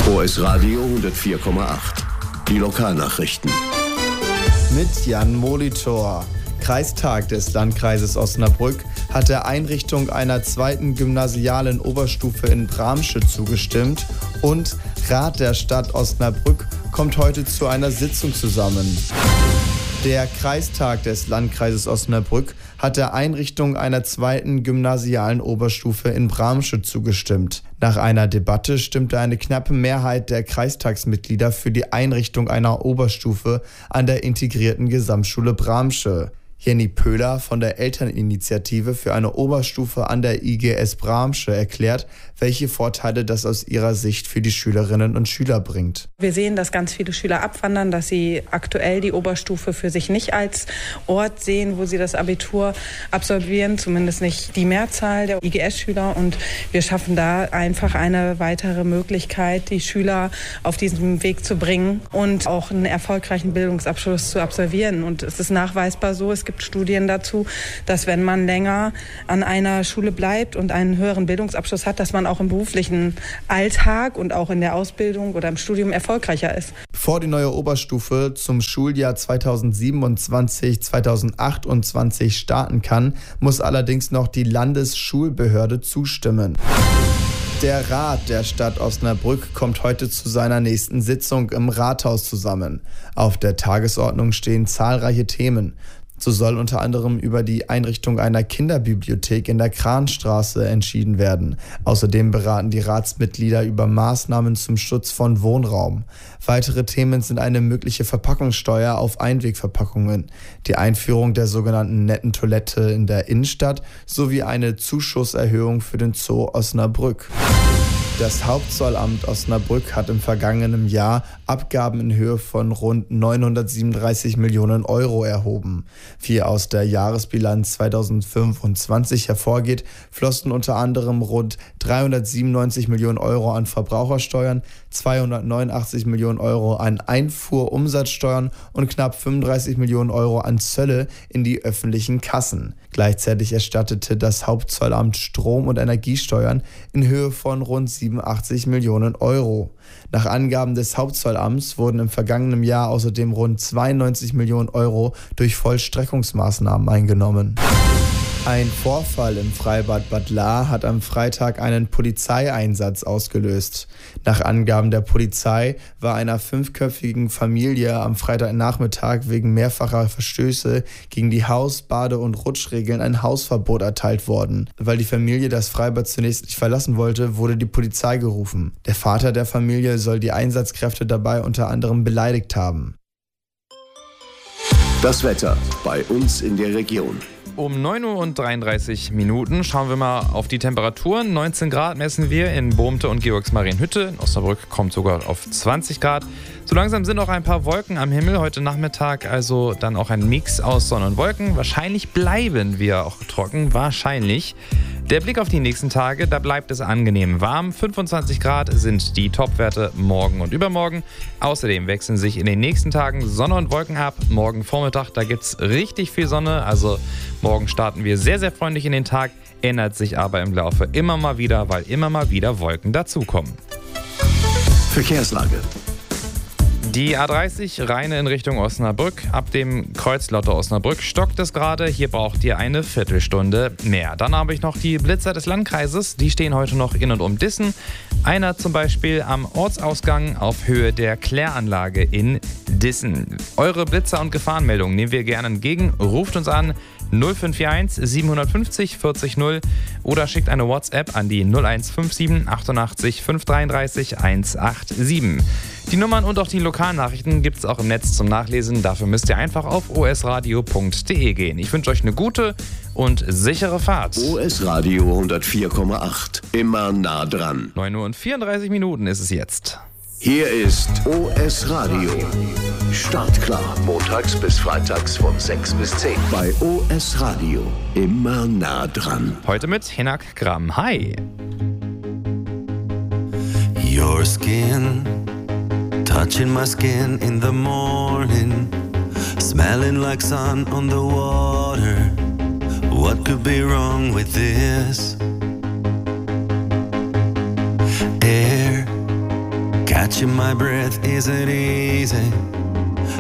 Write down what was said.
OS Radio 104,8. Die Lokalnachrichten. Mit Jan Molitor. Kreistag des Landkreises Osnabrück hat der Einrichtung einer zweiten gymnasialen Oberstufe in Bramsche zugestimmt und Rat der Stadt Osnabrück kommt heute zu einer Sitzung zusammen. Der Kreistag des Landkreises Osnabrück hat der Einrichtung einer zweiten gymnasialen Oberstufe in Bramsche zugestimmt. Nach einer Debatte stimmte eine knappe Mehrheit der Kreistagsmitglieder für die Einrichtung einer Oberstufe an der integrierten Gesamtschule Bramsche. Jenny Pöhler von der Elterninitiative für eine Oberstufe an der IGS Bramsche erklärt, welche Vorteile das aus ihrer Sicht für die Schülerinnen und Schüler bringt. Wir sehen, dass ganz viele Schüler abwandern, dass sie aktuell die Oberstufe für sich nicht als Ort sehen, wo sie das Abitur absolvieren, zumindest nicht die Mehrzahl der IGS-Schüler. Und wir schaffen da einfach eine weitere Möglichkeit, die Schüler auf diesen Weg zu bringen und auch einen erfolgreichen Bildungsabschluss zu absolvieren. Und es ist nachweisbar so, es gibt Studien dazu, dass wenn man länger an einer Schule bleibt und einen höheren Bildungsabschluss hat, dass man auch im beruflichen Alltag und auch in der Ausbildung oder im Studium erfolgreicher ist. Bevor die neue Oberstufe zum Schuljahr 2027/2028 starten kann, muss allerdings noch die Landesschulbehörde zustimmen. Der Rat der Stadt Osnabrück kommt heute zu seiner nächsten Sitzung im Rathaus zusammen. Auf der Tagesordnung stehen zahlreiche Themen. So soll unter anderem über die Einrichtung einer Kinderbibliothek in der Kranstraße entschieden werden. Außerdem beraten die Ratsmitglieder über Maßnahmen zum Schutz von Wohnraum. Weitere Themen sind eine mögliche Verpackungssteuer auf Einwegverpackungen, die Einführung der sogenannten netten Toilette in der Innenstadt sowie eine Zuschusserhöhung für den Zoo Osnabrück. Das Hauptzollamt Osnabrück hat im vergangenen Jahr Abgaben in Höhe von rund 937 Millionen Euro erhoben. Wie aus der Jahresbilanz 2025 hervorgeht, flossen unter anderem rund 397 Millionen Euro an Verbrauchersteuern, 289 Millionen Euro an Einfuhrumsatzsteuern und knapp 35 Millionen Euro an Zölle in die öffentlichen Kassen. Gleichzeitig erstattete das Hauptzollamt Strom- und Energiesteuern in Höhe von rund 87 Millionen Euro. Nach Angaben des Hauptzollamts wurden im vergangenen Jahr außerdem rund 92 Millionen Euro durch Vollstreckungsmaßnahmen eingenommen. Ein Vorfall im Freibad Bad Lahr hat am Freitag einen Polizeieinsatz ausgelöst. Nach Angaben der Polizei war einer 5-köpfigen Familie am Freitagnachmittag wegen mehrfacher Verstöße gegen die Haus-, Bade- und Rutschregeln ein Hausverbot erteilt worden. Weil die Familie das Freibad zunächst nicht verlassen wollte, wurde die Polizei gerufen. Der Vater der Familie soll die Einsatzkräfte dabei unter anderem beleidigt haben. Das Wetter bei uns in der Region. Um 9:33 Uhr schauen wir mal auf die Temperaturen. 19 Grad messen wir in Bohmte und Georgsmarienhütte. In Osnabrück kommt sogar auf 20 Grad. So langsam sind auch ein paar Wolken am Himmel. Heute Nachmittag also dann auch ein Mix aus Sonne und Wolken. Wahrscheinlich bleiben wir auch trocken. Wahrscheinlich. Der Blick auf die nächsten Tage, da bleibt es angenehm warm. 25 Grad sind die Topwerte morgen und übermorgen. Außerdem wechseln sich in den nächsten Tagen Sonne und Wolken ab. Morgen Vormittag, da gibt es richtig viel Sonne. Also morgen starten wir sehr, sehr freundlich in den Tag. Ändert sich aber im Laufe immer mal wieder, weil immer mal wieder Wolken dazukommen. Verkehrslage. Die A30 Rheine in Richtung Osnabrück. Ab dem Kreuz Lotte-Osnabrück stockt es gerade. Hier braucht ihr eine Viertelstunde mehr. Dann habe ich noch die Blitzer des Landkreises. Die stehen heute noch in und um Dissen. Einer zum Beispiel am Ortsausgang auf Höhe der Kläranlage in Dissen. Eure Blitzer- und Gefahrenmeldungen nehmen wir gerne entgegen. Ruft uns an 051 750 40 0 oder schickt eine WhatsApp an die 0157 88 533 187. Die Nummern und auch die Lokalnachrichten gibt es auch im Netz zum Nachlesen. Dafür müsst ihr einfach auf osradio.de gehen. Ich wünsche euch eine gute und sichere Fahrt. OS Radio 104,8. Immer nah dran. 9:34 Uhr ist es jetzt. Hier ist OS Radio. Startklar. Montags bis freitags von 6 bis 10. Bei OS Radio. Immer nah dran. Heute mit Hinak Gram. Hi. Your skin, touching my skin in the morning, smelling like sun on the water. What could be wrong with this? Air Catching my breath isn't easy.